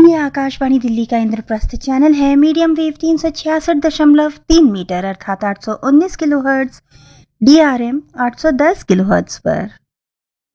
ये आकाशवाणी दिल्ली का इंद्रप्रस्थ चैनल है। मीडियम वेव 366.3 मीटर अर्थात 819 किलोहर्ट्ज, DRM 810 किलोहर्ट्ज पर।